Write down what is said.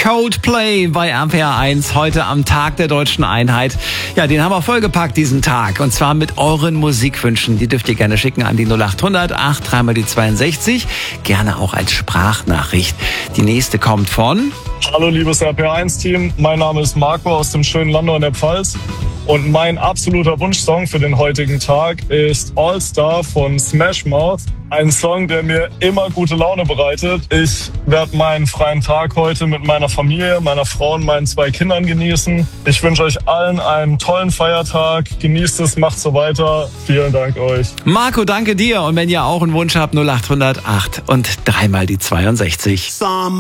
Coldplay bei RPR 1 heute am Tag der Deutschen Einheit. Ja, den haben wir vollgepackt, diesen Tag. Und zwar mit euren Musikwünschen. Die dürft ihr gerne schicken an die 0800 8 3 die 62. Gerne auch als Sprachnachricht. Die nächste kommt von... Hallo liebes RPR 1 Team, mein Name ist Marco aus dem schönen Landau in der Pfalz. Und mein absoluter Wunschsong für den heutigen Tag ist All Star von Smash Mouth. Ein Song, der mir immer gute Laune bereitet. Ich werde meinen freien Tag heute mit meiner Familie, meiner Frau und meinen 2 Kindern genießen. Ich wünsche euch allen einen tollen Feiertag. Genießt es, macht so weiter. Vielen Dank euch. Marco, danke dir. Und wenn ihr auch einen Wunsch habt, 0800 8 und 3 die 62.